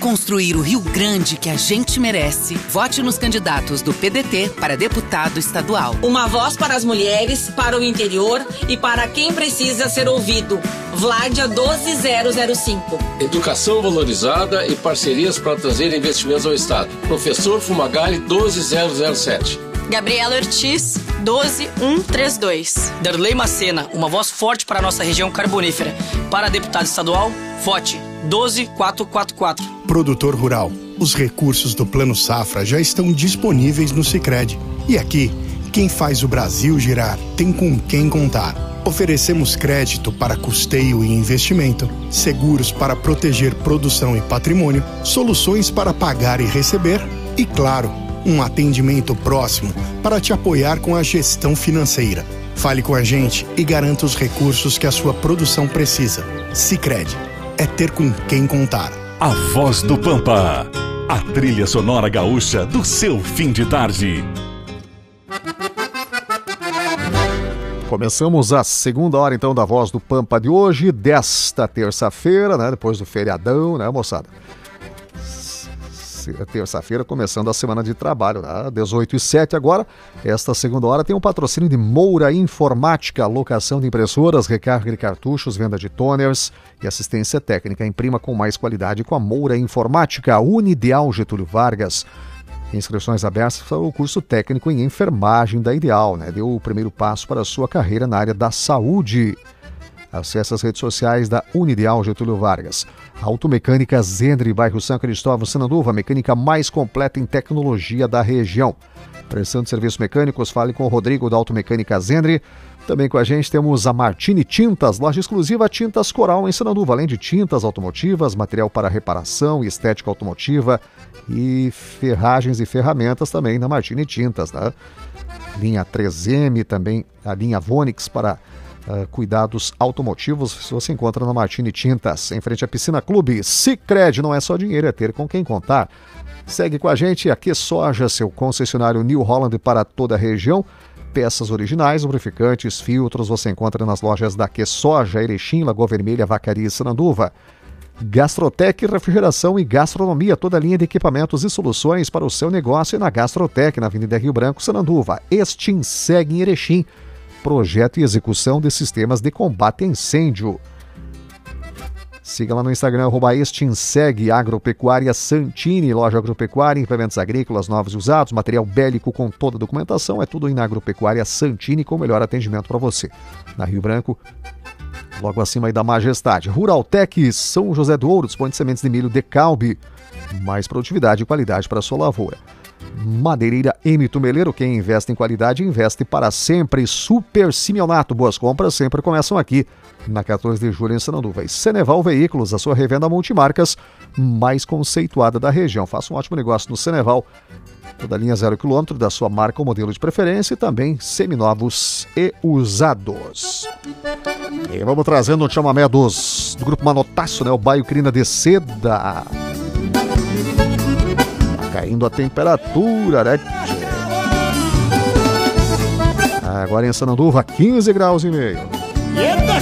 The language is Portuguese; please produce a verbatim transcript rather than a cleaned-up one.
construir o Rio Grande que a gente merece, vote nos candidatos do P D T para deputado estadual. Uma voz para as mulheres, para o interior e para quem precisa ser ouvido. Vládia doze zero zero cinco. Educação valorizada e parcerias para trazer investimentos ao Estado. Professor Fumagalli doze zero zero sete. Gabriela Ortiz, doze mil cento e trinta e dois. Darley Macena, uma voz forte para a nossa região carbonífera. Para deputado estadual, vote doze mil quatrocentos e quarenta e quatro. Produtor rural, os recursos do Plano Safra já estão disponíveis no Sicredi. E aqui, quem faz o Brasil girar tem com quem contar. Oferecemos crédito para custeio e investimento, seguros para proteger produção e patrimônio, soluções para pagar e receber e, claro, um atendimento próximo para te apoiar com a gestão financeira. Fale com a gente e garanta os recursos que a sua produção precisa. Sicredi, é ter com quem contar. A Voz do Pampa, a trilha sonora gaúcha do seu fim de tarde. Começamos a segunda hora, então, da Voz do Pampa de hoje, desta terça-feira, né? Depois do feriadão, né, moçada? Terça-feira, começando a semana de trabalho, né? dezoito e sete agora. Esta segunda hora tem um patrocínio de Moura Informática, locação de impressoras, recarga de cartuchos, venda de toners e assistência técnica. Imprima com mais qualidade com a Moura Informática. Unideal Getúlio Vargas. Inscrições abertas para o curso técnico em enfermagem da Ideal, né? Deu o primeiro passo para a sua carreira na área da saúde. Acesse as redes sociais da Unideal Getúlio Vargas. Automecânica Zendre, bairro São Cristóvão, Sananduva, mecânica mais completa em tecnologia da região. Prestando serviços mecânicos, fale com o Rodrigo da Automecânica Zendre. Também com a gente temos a Martini Tintas, loja exclusiva Tintas Coral em Sananduva, além de tintas automotivas, material para reparação e estética automotiva e ferragens e ferramentas também na Martini Tintas, né? Linha três M, também a linha Vonix para Uh, cuidados automotivos, você encontra na Martini Tintas, em frente à Piscina Clube. Sicredi, não é só dinheiro, é ter com quem contar. Segue com a gente a QSoja, seu concessionário New Holland para toda a região. Peças originais, lubrificantes, filtros, você encontra nas lojas da QSoja, Erechim, Lagoa Vermelha, Vacaria e Sananduva. Gastrotec, refrigeração e gastronomia, toda a linha de equipamentos e soluções para o seu negócio na Gastrotec, na Avenida Rio Branco, Sananduva. Extinseg em Erechim. Projeto e execução de sistemas de combate a incêndio. Siga lá no Instagram, arroba Extinseg Agropecuária Santini, loja agropecuária, implementos agrícolas novos e usados, material bélico com toda a documentação, é tudo em Agropecuária Santini com o melhor atendimento para você. Na Rio Branco, logo acima aí da Majestade. Ruraltec São José do Ouro, dispõe de sementes de milho Decalbe, mais produtividade e qualidade para a sua lavoura. Madeireira M. Tumeleiro, quem investe em qualidade, investe para sempre. Super Simeonato, boas compras sempre começam aqui, na quatorze de julho em Sananduva. E Ceneval Veículos, a sua revenda multimarcas mais conceituada da região. Faça um ótimo negócio no Ceneval, toda a linha zero quilômetro da sua marca ou modelo de preferência e também seminovos e usados. E vamos trazendo um chamamé dos, do grupo Manotaço, né? O Baio Crina de Seda. Caindo a temperatura, né? Agora em Sananduva, quinze graus e meio. Eita,